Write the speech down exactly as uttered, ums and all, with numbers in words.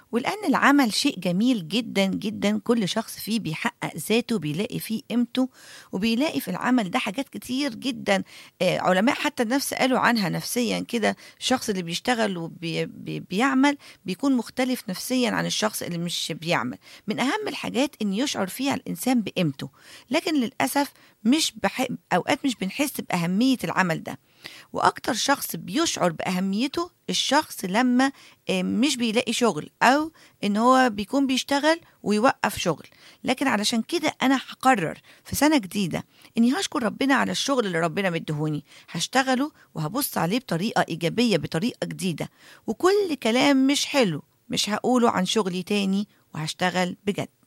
ولأن العمل شيء جميل جدًا، جدًا، كل شخص فيه بيحقق ذاته، بيلاقي فيه قيمته، وبيلاقي في العمل ده حاجات كتير جدًا آآ علماء حتى النفس قالوا عنها نفسيًا كده، الشخص اللي بيشتغل وبي بي بيعمل بيكون مختلف نفسيًا عن الشخص اللي مش بيعمل. من أهم الحاجات إن يشعر فيها الإنسان بقيمته، لكن للأسف مش بح أوقات مش بنحس بأهمية العمل ده. وأكتر شخص بيشعر بأهميته الشخص لما آه، مش بيلاقي شغل أو إن هو بيكون بيشتغل ويوقف شغل. لكن علشان كده أنا هقرر في سنة جديدة إني هشكر ربنا على الشغل اللي ربنا مديهوني، هشتغله وهبص عليه بطريقة إيجابية بطريقة جديدة، وكل كلام مش حلو مش هقوله عن شغلي تاني، وهشتغل بجد.